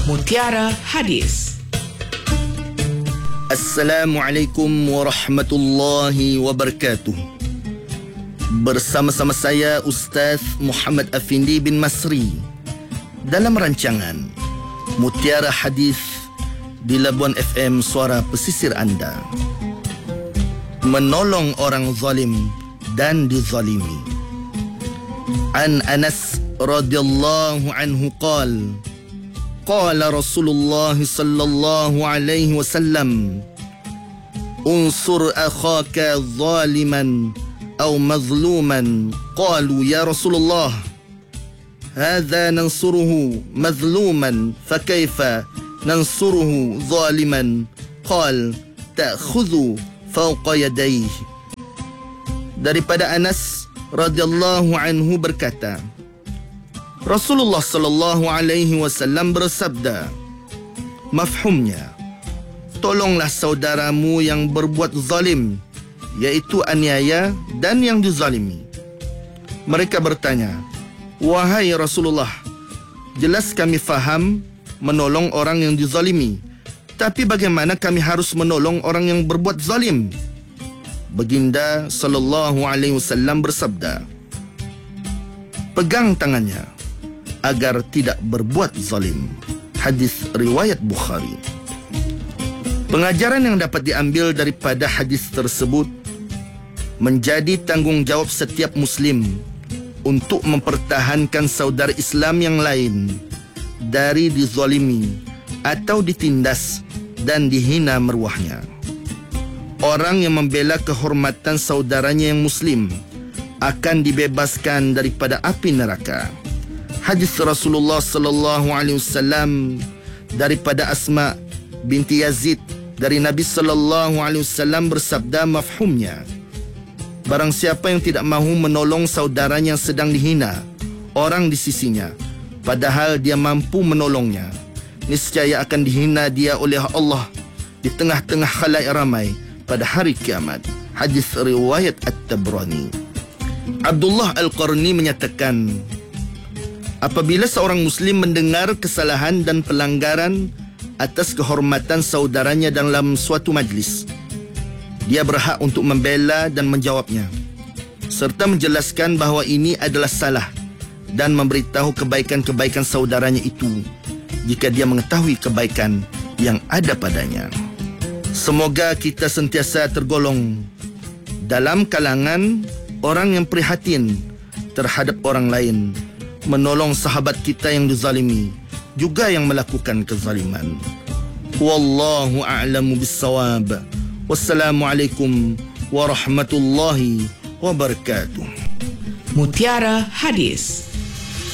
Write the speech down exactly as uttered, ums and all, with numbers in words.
Mutiara Hadis. Assalamualaikum warahmatullahi wabarakatuh. Bersama-sama saya Ustaz Muhammad Afindi bin Masri dalam rancangan Mutiara Hadis di Labuan F M Suara Pesisir Anda. Menolong orang zalim dan dizalimi. An Anas radhiyallahu anhu qala Qala Rasulullah sallallahu alaihi wasallam Unsur akhaka zaliman aw mazluman. Qalu ya Rasulullah hadha nansuruhu mazluman fakaifa nansuruhu zaliman. Qal ta'khudhu fawqa yadayhi. Daripada Anas radhiyallahu anhu berkata, Rasulullah sallallahu alaihi wasallam bersabda, mafhumnya, tolonglah saudaramu yang berbuat zalim, iaitu aniaya dan yang dizalimi. Mereka bertanya, wahai Rasulullah, jelas kami faham menolong orang yang dizalimi, tapi bagaimana kami harus menolong orang yang berbuat zalim? Baginda sallallahu alaihi wasallam bersabda, pegang tangannya agar tidak berbuat zalim. Hadis riwayat Bukhari. Pengajaran yang dapat diambil daripada hadis tersebut menjadi tanggungjawab setiap Muslim untuk mempertahankan saudara Islam yang lain dari dizalimi atau ditindas dan dihina maruahnya. Orang yang membela kehormatan saudaranya yang Muslim akan dibebaskan daripada api neraka. Hadis Rasulullah sallallahu alaihi wasallam daripada Asma binti Yazid dari Nabi sallallahu alaihi wasallam bersabda, mafhumnya, barang siapa yang tidak mahu menolong saudaranya yang sedang dihina orang di sisinya padahal dia mampu menolongnya, niscaya akan dihina dia oleh Allah di tengah-tengah khalayak ramai pada hari kiamat. Hadis riwayat At-Tabrani. Abdullah Al-Qarni menyatakan, apabila seorang Muslim mendengar kesalahan dan pelanggaran atas kehormatan saudaranya dalam suatu majlis, dia berhak untuk membela dan menjawabnya, serta menjelaskan bahawa ini adalah salah dan memberitahu kebaikan-kebaikan saudaranya itu jika dia mengetahui kebaikan yang ada padanya. Semoga kita sentiasa tergolong dalam kalangan orang yang prihatin terhadap orang lain, menolong sahabat kita yang dizalimi, juga yang melakukan kezaliman. Wallahu a'lamu bis-shawab. Wassalamualaikum warahmatullahi wabarakatuh. Mutiara Hadis.